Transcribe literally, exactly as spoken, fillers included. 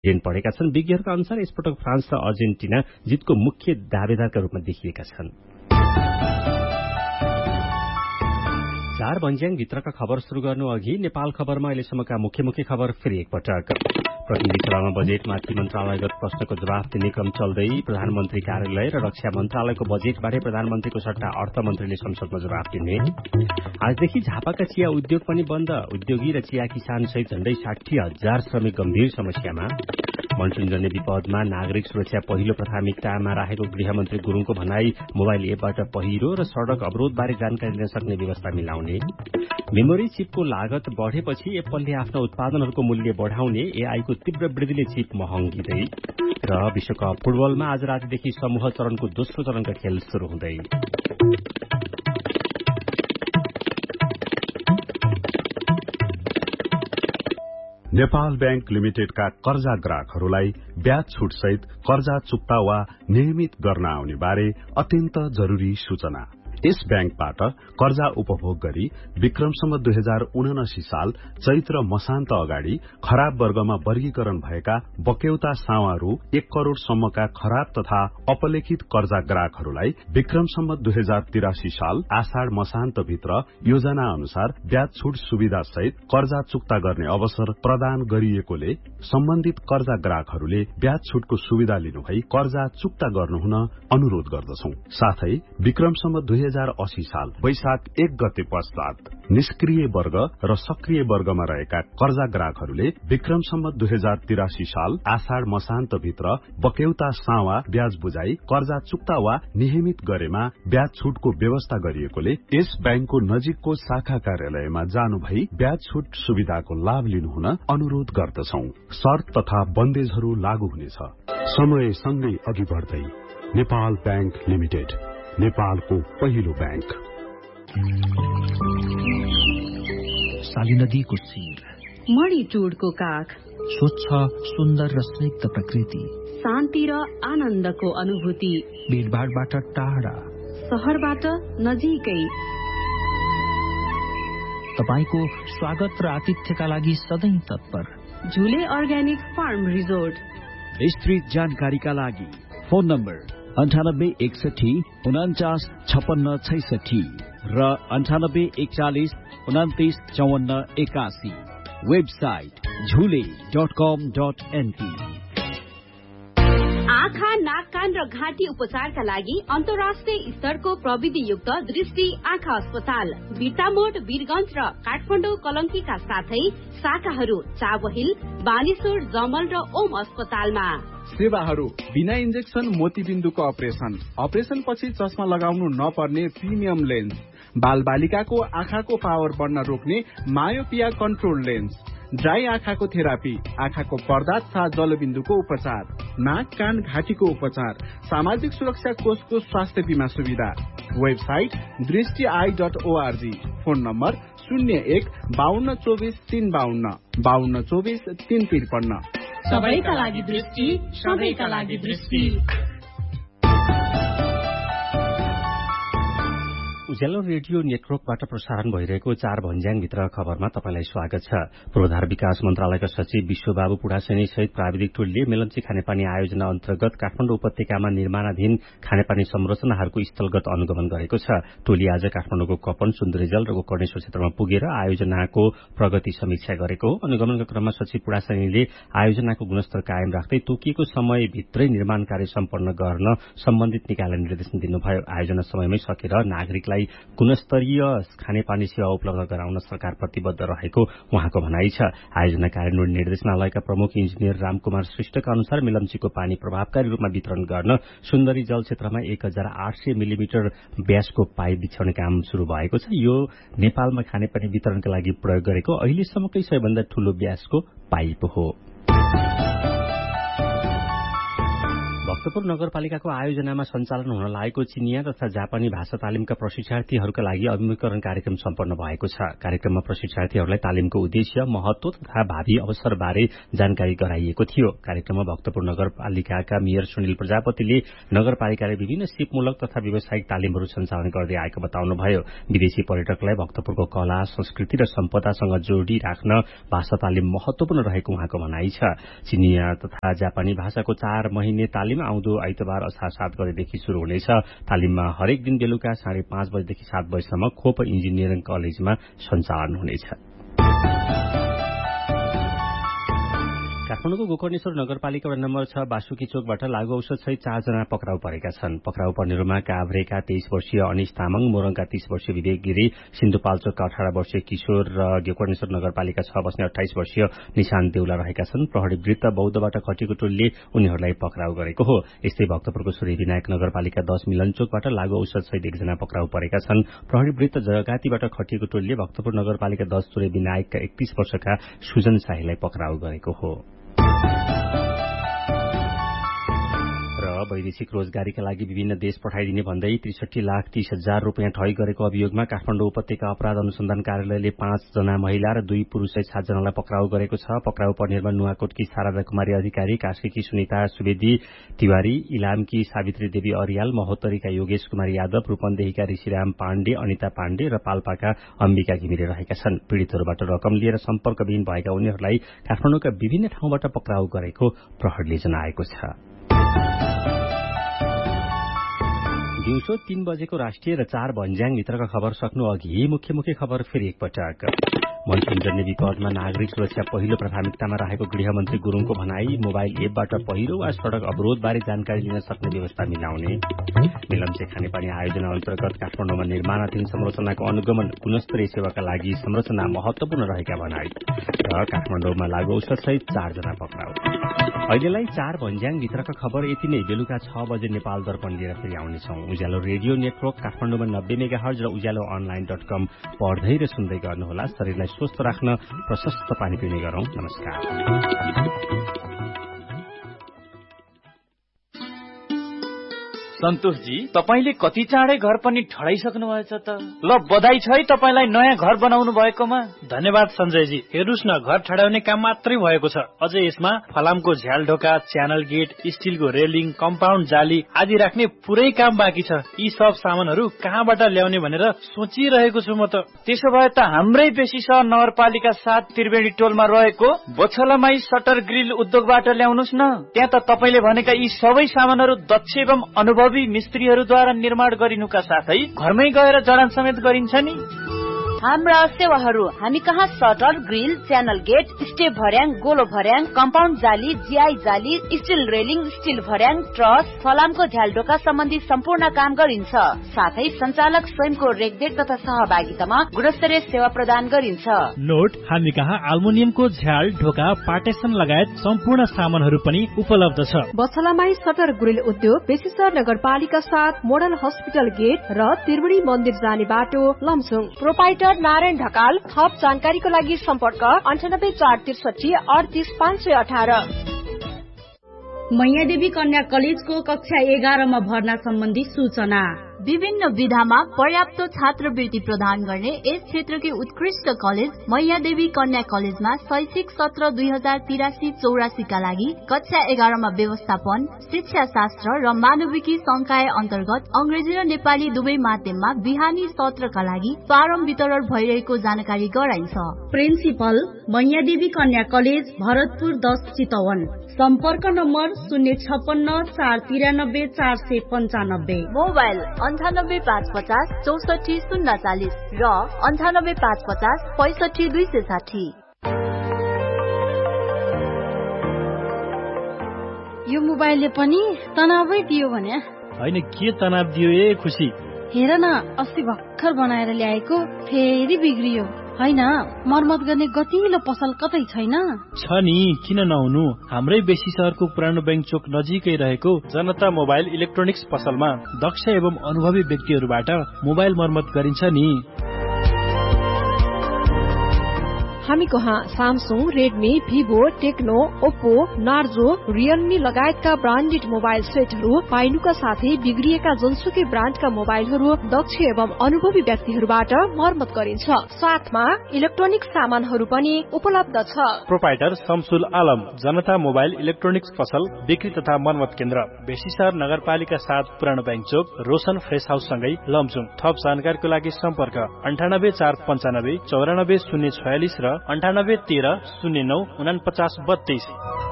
ऋण पढेका छन्। विज्ञहरूका अनुसार यसपटक फ्रान्स र अर्जेन्टिना जितको मुख्य दावेदारका रूपमा देखिएका छन्। चार भन्ज्याङ भित्रका खबर शुरू गर्नु अघि नेपाल खबरमा अहिलेसम्मका मुख्य मुख्य खबर फेरि एकपटक। प्रतिनिधि सभामा बजेटमाथि मन्त्रालयगत प्रश्नको जवाफ दिने क्रम चल्दै प्रधानमन्त्री कार्यालय र रक्षा मन्त्रालयको बजेटबारे प्रधानमन्त्रीको सट्टा अर्थमन्त्रीले संसदमा जवाफ दिने। आजदेखि झापाका चिया उद्योग पनि बन्द। उद्योगी र चिया किसान सहित झण्डै साठी हजार श्रमिक गम्भीर समस्यामा। मनसूनजन्य विपदमा नागरिक सुरक्षा पहिलो प्राथमिकतामा राखेको गृहमन्त्री गुरूङको भनाई मोबाइल एपबाट पहिरो र सड़क अवरोधबारे जानकारी दिन सक्ने व्यवस्था मिलाउने। मेमोरी चिपको लागत बढ़ेपछि एप्पलले आफ्ना उत्पादनहरूको मूल्य बढ़ाउने। एआईको तीव्र वृद्धिले चिप महँगिँदै। र विश्वकप फुटबलमा आज रातिदेखि समूह चरणको दोस्रो चरणका खेल शुरू हुँदै। नेपाल बैंक लिमिटेडका कर्जा ग्राहकहरूलाई ब्याज छूट सहित कर्जा चुक्ता वा नियमित गर्न आउने बारे अत्यन्त जरूरी सूचना। यस बैंकबाट कर्जा उपभोग गरी विक्रमसम्म दुई हजार उनासी साल चैत्र मसान्त अगाडि खराब वर्गमा वर्गीकरण भएका बक्यौता सावा रु एक करोड़ सम्मका खराब तथा अपलेखित कर्जा ग्राहकहरूलाई विक्रमसम्म दुई हजार तिरासी साल आषाढ़ मसान्त भित्र योजना अनुसार ब्याज छूट सुविधा सहित कर्जा चुक्ता गर्ने अवसर प्रदान गरिएकोले सम्बन्धित कर्जा ग्राहकहरूले ब्याज छूटको सुविधा लिनुभई कर्जा चुक्ता गर्नुहुन अनुरोध गर्दछौं। साथै विक्रमसम्म दुई हजार अस्सी साल वैशाख एक गते पश्चात निष्क्रिय वर्ग र सक्रिय वर्गमा रहेका कर्जा ग्राहकहरूले विक्रमसम्म दुई हजार तिरासी साल आषाढ़ मसान्त भित्र बक्यौता सावा ब्याज बुझाई कर्जा चुक्ता वा नियमित गरेमा ब्याज छूटको व्यवस्था गरिएकोले यस बैंकको नजिकको शाखा कार्यालयमा जानु भई ब्याज छूट सुविधाको लाभ लिनुहुन अनुरोध गर्दछौं। शर्त तथा बन्देजहरू लागू हुनेछ। समय सँगै अघि बढ्दै नेपाल बैंक लिमिटेड, नेपालको पहिलो बैंक। साली नदीको शिर, मणिटुडको काख, स्वच्छ सुन्दर र स्निग्ध प्रकृति, शान्ति र आनन्दको अनुभूति, भीडभाडबाट टाढा, शहरबाट नजिकै। तपाईको स्वागत र आतिथ्यका लागि सधैं तत्पर। झुले अर्ग्यानिक फार्म रिजोर्ट। विस्तृत जानकारीका लागि फोन नम्बर अन्ठानब्बे एकसठी उनाचास छपन्न छैसठी र अन्ठानब्बे एकचालिस उनातिस चौवन्न एकासी। वेबसाइट झुले डट कम डट एनपी। आँखा, नाक, कान र घाँटी उपचारका लागि अन्तर्राष्ट्रिय स्तरको प्रविधियुक्त दृष्टि आँखा अस्पताल बिर्तामोड, वीरगंज र काठमाडौँ कलंकीका साथै शाखाहरू चाबहिल, बानेश्वर, जमल र ओम अस्पतालमा। सेवाहरू बिना इन्जेक्सन मोतीबिन्दुको अपरेशन, अपरेशन पछि चस्मा लगाउनु नपर्ने प्रिमियम लेन्स, बाल बालिकाको आँखाको पावर बढ्न रोक्ने मायोपिया कन्ट्रोल लेन्स, ड्राई आँखाको थेरापी, आँखाको पर्दा तथा जलबिन्दुको उपचार, नाक, कान, घाँटीको उपचार, सामाजिक सुरक्षा कोषको स्वास्थ्य बीमा सुविधा। वेबसाइट दृष्टि I dot ORG. Phone number शून्य एक बाहन्न चौबिस तीन बाहन्न बाहन्न चौबिस तीन त्रिपन्न। सबैका लागि दृष्टि, सबैका लागि दृष्टि। उज्यालो रेडियो नेटवर्कबाट प्रसारण भइरहेको चार भन्ज्याङभित्र खबरमा तपाईलाई स्वागत छ। पूर्वाधार विकास मन्त्रालयका सचिव विश्वबाबु पुडासेनी सहित प्राविधिक टोलीले मेलम्ची खानेपानी आयोजना अन्तर्गत काठमाडौँ उपत्यकामा निर्माणाधीन खानेपानी संरचनाहरूको स्थलगत अनुगमन गरेको छ। टोली आज काठमाडौँको कपन, सुन्दरीजल र गोकर्णेश्वर क्षेत्रमा पुगेर आयोजनाको प्रगति समीक्षा गरेको हो। अनुगमनका क्रममा सचिव पुडासेनीले आयोजनाको गुणस्तर कायम राख्दै तोकिएको समयभित्रै निर्माण कार्य सम्पन्न गर्न सम्बन्धित निकायलाई निर्देशन दिनुभयो। आयोजना समयमै सकेर नागरिकलाई गुणस्तरीय खानेपानी सेवा उपलब्ध गराउन सरकार प्रतिबद्ध रहेको उहाँको भनाइ छ। आयोजना कार्यान्वयन निर्देशनालयका प्रमुख इन्जिनियर रामकुमार श्रेष्ठका अनुसार मेलम्चीको पानी प्रभावकारी रूपमा वितरण गर्न सुन्दरी जल क्षेत्रमा एक हजार आठ सय मिलिमिटर व्यासको पाइप बिछाउने काम शुरू भएको छ। यो नेपालमा खानेपानी वितरणका लागि प्रयोग गरेको अहिलेसम्मकै सबैभन्दा ठूलो व्यासको पाइप हो। भक्तपुर नगरपालिकाको आयोजनामा सञ्चालन हुन लागेको चिनिया तथा जापानी भाषा तालिमका प्रशिक्षार्थीहरूका लागि अभिमुखीकरण कार्यक्रम सम्पन्न भएको छ। कार्यक्रममा प्रशिक्षार्थीहरूलाई तालिमको उद्देश्य, महत्व तथा भावी अवसरबारे जानकारी गराइएको थियो। कार्यक्रममा भक्तपुर नगरपालिकाका मेयर सुनिल प्रजापतिले नगरपालिकाले विभिन्न सिपमूलक तथा व्यावसायिक तालिमहरू सञ्चालन गर्दै आएको बताउनुभयो। विदेशी पर्यटकलाई भक्तपुरको कला, संस्कृति र सम्पदासँग जोडी राख्न भाषा तालिम महत्वपूर्ण रहेको उहाँको भनाइ छ। चिनिया तथा जापानी भाषाको चार महिने तालिम आउँदो आइतबार असार सात गतेदेखि शुरू हुनेछ। तालिममा हरेक दिन बेलुका साढे पाँच बजेदेखि सात बजेसम्म खोप इन्जिनियरिङ कलेजमा सञ्चालन हुनेछ। काठमाडौँको गोकर्णेश्वर नगरपालिका वडा नम्बर छ बासुकी चोकबाट लागू औषध सहित चारजना पक्राउ परेका छन्। पक्राउ पर्नेहरूमा काभ्रेका तेइस वर्षीय अनिश तामाङ, मोरङका तीस वर्षीय विवेक गिरी, सिन्धुपाल्चोकका अठारह वर्षीय किशोर र गोकर्णेश्वर नगरपालिका छ बस्ने अठाइस वर्षीय निशान्त देउला रहेका छन्। प्रहरी वृत्त बौद्धबाट खटिएको टोलीले उनीहरूलाई पक्राउ गरेको हो। यस्तै भक्तपुरको सूर्य विनायक नगरपालिका दश मिलनचोकबाट लागू औषध सहित एकजना पक्राउ परेका छन्। प्रहरी वृत्त जगातीबाट खटिएको टोलीले भक्तपुर नगरपालिका दश सूर्य विनायकका एकतीस वर्षका सुजन शाहीलाई पक्राउ गरेको हो। वैदेशिक रोजगारीका लागि विभिन्न देश पठाइदिने भन्दै त्रिसठी लाख तीस हजार रूपियाँ ठगी गरेको अभियोगमा काठमाडौँ उपत्यका अपराध अनुसन्धान कार्यालयले पाँचजना महिला र दुई पुरूष सहित सातजनालाई पक्राउ गरेको छ। पक्राउ पर्नेहरूमा नुवाकोटकी शारदा कुमारी अधिकारी, कास्कीकी सुनिता सुवेदी तिवारी, इलामकी सावित्री देवी अरियाल, महोत्तरीका योगेश कुमार यादव, रूपन्देहीका ऋषिराम पाण्डे, अनिता पाण्डे र पाल्पाका अम्बिका घिमिरे रहेका छन्। पीड़ितहरूबाट रकम लिएर सम्पर्कविहीन भएका उनीहरूलाई काठमाडौँका विभिन्न ठाउँबाट पक्राउ गरेको प्रहरीले जनाएको छ। दिउँसो तीन बजेको राष्ट्रिय र चार भन्ज्याङ भित्रका खबर सक्नु अघि मुख्य मुख्य खबर फेरि एकपटक। मनसुनजन्य विपदमा नागरिक सुरक्षा पहिलो प्राथमिकतामा रहेको गृहमन्त्री गुरूङको भनाई। मोबाइल एपबाट पहिरो वा सड़क अवरोधबारे जानकारी लिन सक्ने व्यवस्था मिलाउने। मिलम्चे खानेपानी आयोजना अन्तर्गत काठमाडौँमा निर्माणाधीन संरचनाको अनुगमन गुणस्तरीय सेवाका लागि संरचना महत्वपूर्ण रहेका भनाई। र काठमाडौँमा लागू औषध सहित चारजना पक्राउ। अहिलेलाई चार भन्ज्याङ भित्रका खबर यति नै। बेलुका छ बजे नेपाल दर्पण लिएर फेरि आउनेछौं। उज्यालो रेडियो नेटवर्क काठमाडौँमा नब्बे मेगा हर्ज र उज्यालो अनलाइन डट कम पढ्दै र सुन्दै गर्नुहोला। शरीरलाई स्वस्थ राख्न प्रशस्त पानी पिउने गरौं। नमस्कार। सन्तोषजी, तपाईले कति चाँडै घर पनि ठडाइसक्नु भएछ त। ल बधाई छ है तपाईलाई नयाँ घर बनाउनु भएकोमा। धन्यवाद सञ्जयजी। हेर्नुस् न, घर ठडाउने काम मात्रै भएको छ। अझै यसमा फलामको झ्याल ढोका, च्यानल गेट, स्टिलको रेलिङ, कम्पाउन्ड जाली आदि राख्ने पुरै काम बाँकी छ। यी सब सामानहरू कहाँबाट ल्याउने भनेर सोचिरहेको छु म त। त्यसो भए त हाम्रै बेसी सहर नगरपालिका सात त्रिवेणी टोलमा रहेको बछलामाई सटर ग्रिल उद्योगबाट ल्याउनुस् न। त्यहाँ त तपाईले भनेका यी सबै सामानहरू दक्ष एवं अनुभव मिस्त्रीहरूद्वारा निर्माण गरिनुका साथै घरमै गएर जडान समेत गरिन्छ नि। हाम्रा सेवाहरू हामी कहाँ shutter, grill, channel get, step भर्याङ, गोलो भर्याङ, कम्पाउन्ड जाली, जिआई जाली, स्टिल रेलिङ, स्टिल भर्याङ, ट्रस, फलामको झ्यालडोका सम्बन्धी सम्पूर्ण काम गरिन्छ। साथै सञ्चालक स्वयंको रेखदेख तथा सहभागितामा गुणस्तरीय सेवा प्रदान गरिन्छ। नोट, हामी कहाँ एल्युमिनियमको झ्याल ढोका, पार्टेसन लगायत सम्पूर्ण सामानहरू पनि उपलब्ध छ। बछलामाई सटर ग्रिल उद्योग बेसीसर नगरपालिका साथ मोडल हस्पिटल गेट र त्रिवेणी मन्दिर जाने बाटो लमसुङ। प्रोपाइटर नारायण ढकाल। थप जानकारीको लागि सम्पर्क अन्ठानब्बे चार त्रिसठी अडतिस पाँच सय अठार। मैयादेवी कन्या कलेजको कक्षा एघारमा भर्ना सम्बन्धी सूचना। विभिन्न विधामा पर्याप्त छात्रवृत्ति प्रदान गर्ने यस क्षेत्रकै उत्कृष्ट कलेज मैयादेवी कन्या कलेजमा शैक्षिक सत्र दुई हजार तिरासी चौरासी का लागि कक्षा एघारमा व्यवस्थापन, शिक्षा शास्त्र र मानविकी संकाय अन्तर्गत अंग्रेजी र नेपाली दुवै माध्यममा बिहानी सत्रका लागि फारम वितरण भइरहेको जानकारी गराइन्छ। प्रिन्सिपल मैयादेवी कन्या कलेज भरतपुर दस चितवन। सम्पर्क नम्बर शून्य छप्पन्न चार तिरानब्बे चार सय पञ्चानब्बे। मोबाइल अन्ठानब्बे पाँच पचास चौसठी शून्य चालिस र अन्ठानब्बे पाँच पचास पैसठी दुई सय साठी। यो मोबाइलले पनि तनावै दियो भने होइन। के तनाव दियो ए खुसी? हेर न, अस्ति भर्खर बनाएर ल्याएको फेरि बिग्रियो। होइन, मर्मत गर्ने गतिलो पसल कतै छैन? छ नि, किन नहुनु। हाम्रै बेसी सहरको पुरानो बैंक चोक नजिकै रहेको जनता मोबाइल इलेक्ट्रोनिक्स पसलमा दक्ष एवं अनुभवी व्यक्तिहरूबाट मोबाइल मर्मत गरिन्छ नि। हामी कहाँ Samsung, Redmi, Vivo, Tecno, Oppo, Narzo, Realme लगायतका ब्रान्डेड मोबाइल सेटहरू पाइनुका साथै बिग्रिएका जुनसुकै ब्रान्डका मोबाइलहरू दक्ष एवं अनुभवी व्यक्तिहरूबाट मर्मत गरिन्छ। साथमा इलेक्ट्रोनिक सामानहरू पनि उपलब्ध छ। प्रोपाइटर शमसुल आलम, जनता मोबाइल इलेक्ट्रोनिक्स पसल, बिक्री तथा मर्मत केन्द्र, बेसीसर नगरपालिका सात, पुरानो बैंक चोक, रोशन फ्रेस हाउस सँगै लमजुङ। थप जानकारीको लागि सम्पर्क अन्ठानब्बे चार पञ्चानब्बे चौरानब्बे शून्य छयालिस र अन्ठानब्बे तेह्र शून्य नौ उनापचास बत्तीस।